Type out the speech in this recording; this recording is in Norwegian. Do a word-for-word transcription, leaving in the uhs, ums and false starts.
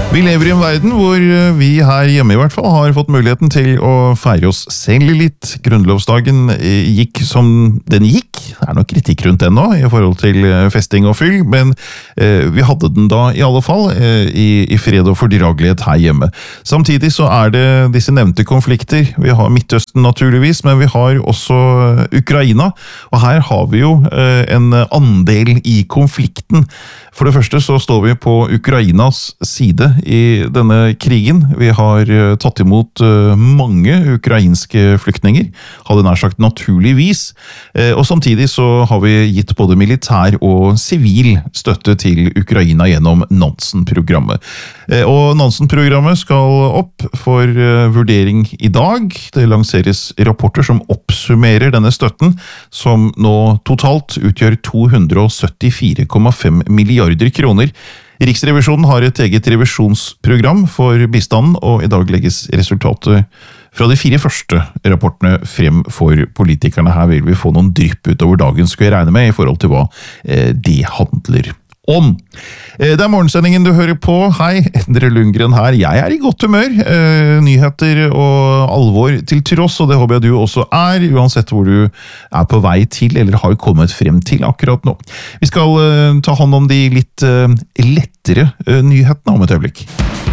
Vi lever i en verden hvor vi her hjemme i hvert fall har fått muligheten til å feire oss selv litt. Grunnlovsdagen gikk som den gikk. Det er noe kritikk rundt den nå i forhold til festing og fyll, men eh, vi hadde den da i alle fall eh, i, i fred og fordragelighet her hjemme. Samtidig så er det disse nevnte konflikter. Vi har Midtøsten naturligvis, men vi har også Ukraina, og her har vi jo eh, en andel i konflikten. For det første så står vi på Ukrainas side i denne krigen. Vi har tatt imot mange ukrainske flyktninger, hadde nær sagt naturligvis, og samtidig så har vi gitt både militær og sivil støtte til Ukraina gjennom Nansen-programmet. Og Nansen-programmet skal opp for vurdering i dag. Det lanseres rapporter som oppsummerer denne støtten, som nå totalt utgjør to hundre syttifire komma fem milliarder kroner. Riksrevisjonen har et eget revisjonsprogram for bistanden, og i dag legges resultatet fra de fire første rapportene frem for politikerne. Her vil vi få noen drypp utover dagen, skal jeg regne med, i forhold til hva det handler om. Det er morgensendingen du hører på. Hei, Endre Lundgren her. Jeg er i godt humør. Nyheter og alvor til tross, og det håper jeg du også er, uansett hvor du er på vei til eller har kommet frem til akkurat nå. Vi skal ta hånd om de litt lettere nyhetene om et øyeblikk.